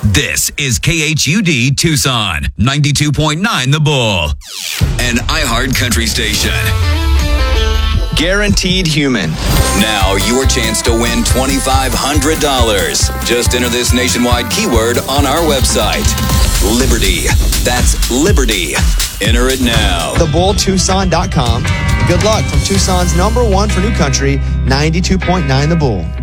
This is KHUD Tucson, 92.9 The Bull, an iHeart country station. Guaranteed Human. Now your chance to win $2,500. Just enter this nationwide keyword on our website. Liberty. That's Liberty. Enter it now. TheBullTucson.com. Good luck from Tucson's #1 for new country, 92.9 The Bull.